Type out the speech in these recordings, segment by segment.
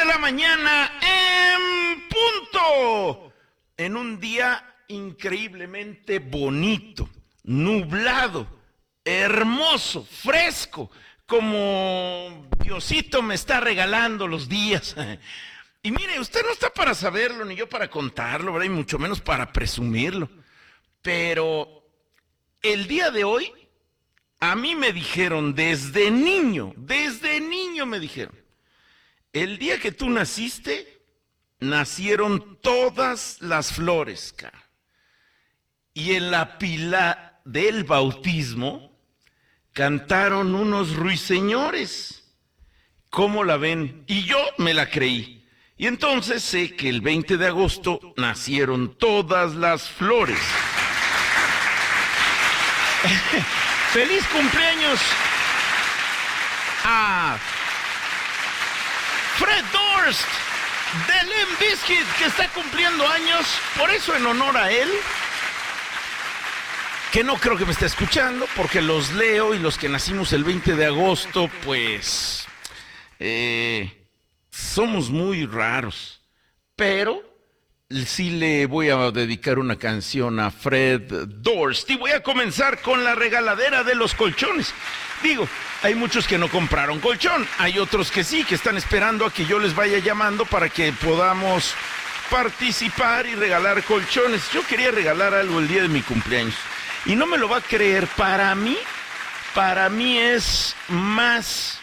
de la mañana en punto. En un día increíblemente bonito, nublado, hermoso, fresco, como Diosito me está regalando los días. Y mire, usted no está para saberlo, ni yo para contarlo, ¿verdad? Y mucho menos para presumirlo. Pero el día de hoy, a mí me dijeron desde niño me dijeron, el día que tú naciste, nacieron todas las flores, cara. Y en la pila del bautismo cantaron unos ruiseñores. ¿Cómo la ven? Y yo me la creí. Y entonces sé que el 20 de agosto nacieron todas las flores. ¡Feliz cumpleaños a Fred Durst de Limp Bizkit, que está cumpliendo años? Por eso, en honor a él, que no creo que me esté escuchando, porque los leo y los que nacimos el 20 de agosto, pues somos muy raros. Pero sí le voy a dedicar una canción a Fred Durst y voy a comenzar con la regaladera de los colchones. Digo, hay muchos que no compraron colchón, hay otros que sí, que están esperando a que yo les vaya llamando para que podamos participar y regalar colchones. Yo quería regalar algo el día de mi cumpleaños y no me lo va a creer, para mí es más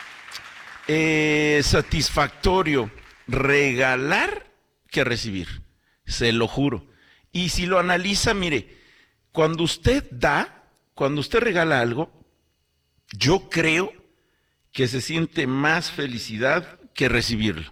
satisfactorio regalar que recibir. Se lo juro. Y si lo analiza, mire, cuando usted regala algo, yo creo que se siente más felicidad que recibirlo.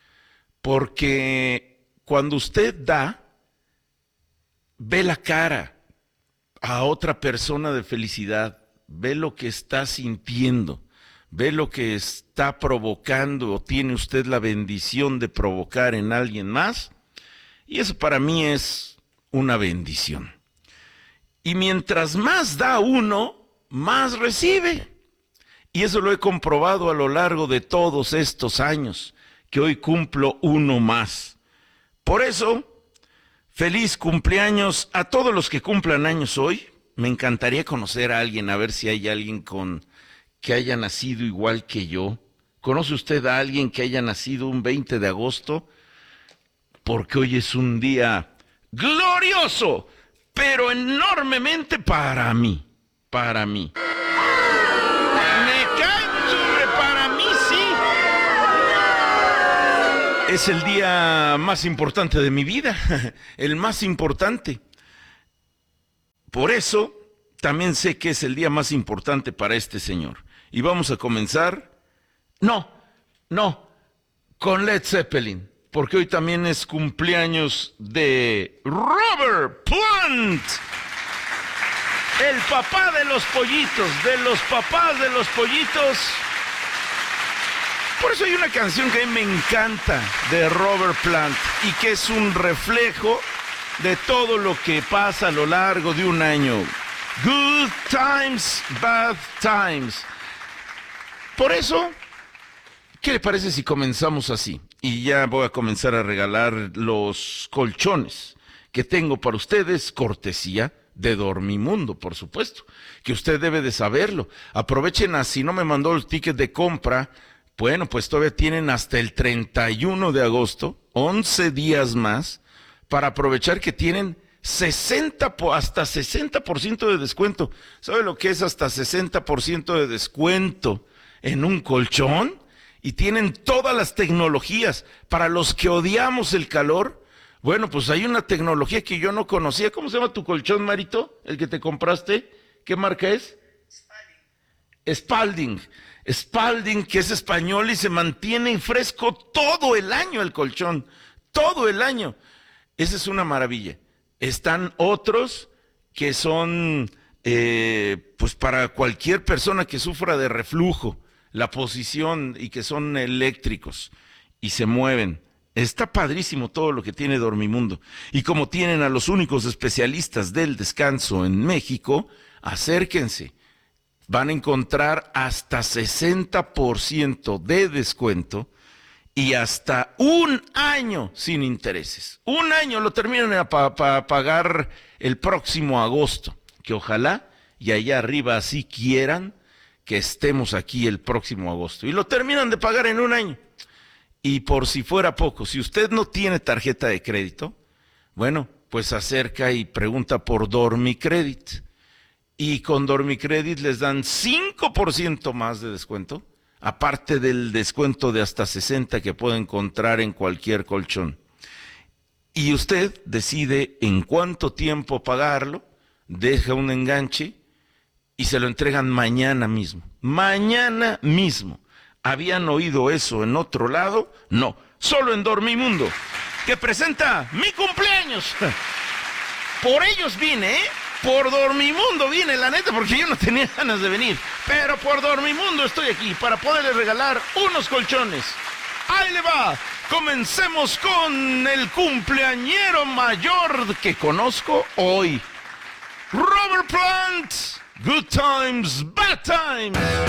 Porque cuando usted da, ve la cara a otra persona de felicidad, ve lo que está sintiendo, ve lo que está provocando o tiene usted la bendición de provocar en alguien más. Y eso para mí es una bendición. Y mientras más da uno, más recibe. Y eso lo he comprobado a lo largo de todos estos años, que hoy cumplo uno más. Por eso, feliz cumpleaños a todos los que cumplan años hoy. Me encantaría conocer a alguien, a ver si hay alguien que haya nacido igual que yo. ¿Conoce usted a alguien que haya nacido un 20 de agosto? Porque hoy es un día glorioso, pero enormemente para mí. Me cae sobre para mí, sí. Es el día más importante de mi vida, el más importante. Por eso, también sé que es el día más importante para este señor. Y vamos a comenzar, con Led Zeppelin. Porque hoy también es cumpleaños de Robert Plant, el papá de los pollitos, de los papás de los pollitos. Por eso hay una canción que a mí me encanta de Robert Plant y que es un reflejo de todo lo que pasa a lo largo de un año. Good times, bad times. Por eso, ¿qué le parece si comenzamos así? Y ya voy a comenzar a regalar los colchones que tengo para ustedes, cortesía de Dormimundo, por supuesto, que usted debe de saberlo. Aprovechen, si no me mandó el ticket de compra, bueno, pues todavía tienen hasta el 31 de agosto, 11 días más, para aprovechar que tienen hasta 60% de descuento. ¿Sabe lo que es hasta 60% de descuento en un colchón? Y tienen todas las tecnologías. Para los que odiamos el calor, bueno, pues hay una tecnología que yo no conocía. ¿Cómo se llama tu colchón, Marito? El que te compraste. ¿Qué marca es? Spalding. Spalding, que es español y se mantiene fresco todo el año el colchón. Todo el año. Esa es una maravilla. Están otros que son, pues para cualquier persona que sufra de reflujo, la posición, y que son eléctricos y se mueven. Está padrísimo todo lo que tiene Dormimundo. Y como tienen a los únicos especialistas del descanso en México, acérquense. Van a encontrar hasta 60% de descuento y hasta un año sin intereses. Un año lo terminan a pagar el próximo agosto, que ojalá y allá arriba así quieran que estemos aquí el próximo agosto. Y lo terminan de pagar en un año. Y por si fuera poco, si usted no tiene tarjeta de crédito, bueno, pues acerca y pregunta por Dormicredit. Y con Dormicredit les dan 5% más de descuento, aparte del descuento de hasta 60% que puede encontrar en cualquier colchón. Y usted decide en cuánto tiempo pagarlo, deja un enganche y se lo entregan mañana mismo. Mañana mismo. ¿Habían oído eso en otro lado? No, solo en Dormimundo, que presenta mi cumpleaños. Por ellos vine, ¿eh? Por Dormimundo vine, la neta, porque yo no tenía ganas de venir. Pero por Dormimundo estoy aquí para poderles regalar unos colchones. ¡Ahí le va! Comencemos con el cumpleañero mayor que conozco hoy. Robert Plant, Good Times, Bad Times.